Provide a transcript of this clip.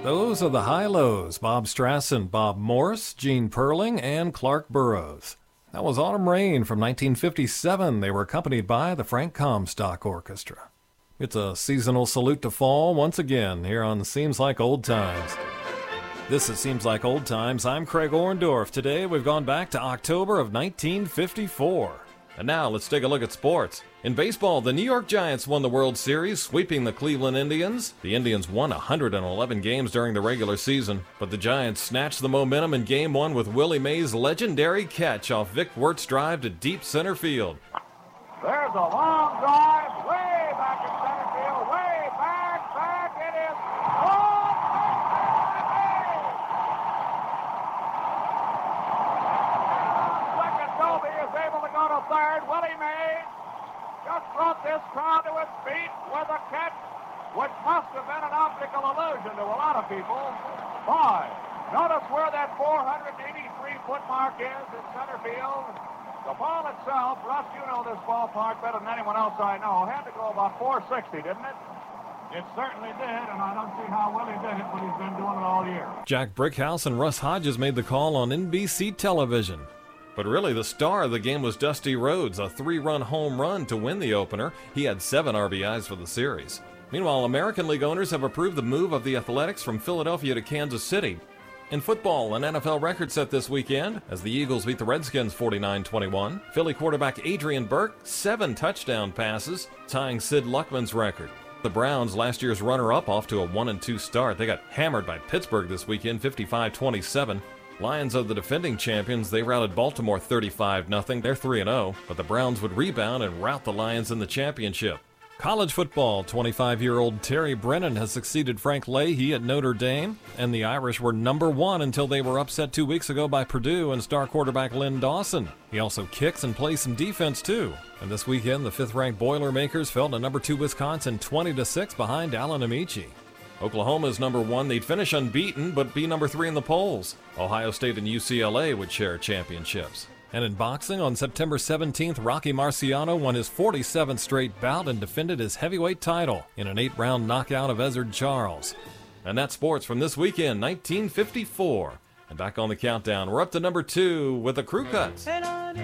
Those are the high-lows, Bob Strassen, Bob Morse, Gene Perling, and Clark Burroughs. That was Autumn Rain from 1957. They were accompanied by the Frank Comstock Orchestra. It's a seasonal salute to fall once again here on Seems Like Old Times. This is Seems Like Old Times. I'm Craig Orndorff. Today we've gone back to October of 1954. And now let's take a look at sports. In baseball, the New York Giants won the World Series, sweeping the Cleveland Indians. The Indians won 111 games during the regular season, but the Giants snatched the momentum in Game 1 with Willie Mays' legendary catch off Vic Wert's drive to deep center field. There's a long drive way back in center field, way back, it is home second. Doby is able to go to third. Willie Mays just brought this crowd to its feet with a catch, which must have been an optical illusion to a lot of people. Boy, notice where that 483-foot mark is in center field. The ball itself, Russ, you know this ballpark better than anyone else I know, had to go about 460, didn't it? It certainly did, and I don't see how Willie did it, but he's been doing it all year. Jack Brickhouse and Russ Hodges made the call on NBC television. But really, the star of the game was Dusty Rhodes, a 3-run home run to win the opener. He had 7 RBIs for the series. Meanwhile, American League owners have approved the move of the Athletics from Philadelphia to Kansas City. In football, an NFL record set this weekend as the Eagles beat the Redskins 49-21. Philly quarterback Adrian Burke, 7 touchdown passes, tying Sid Luckman's record. The Browns, last year's runner-up, off to a 1-2 start. They got hammered by Pittsburgh this weekend, 55-27. Lions are the defending champions. They routed Baltimore 35-0. They're 3-0, but the Browns would rebound and rout the Lions in the championship. College football, 25-year-old Terry Brennan has succeeded Frank Leahy at Notre Dame, and the Irish were number 1 until they were upset 2 weeks ago by Purdue and star quarterback Len Dawson. He also kicks and plays some defense too. And this weekend, the 5th-ranked Boilermakers fell to number 2 Wisconsin 20-6 behind Allen Amici. Oklahoma's number 1. They'd finish unbeaten, but be number 3 in the polls. Ohio State and UCLA would share championships. And in boxing, on September 17th, Rocky Marciano won his 47th straight bout and defended his heavyweight title in an 8-round knockout of Ezzard Charles. And that's sports from this weekend, 1954. And back on the countdown, we're up to number 2 with the Crew Cuts.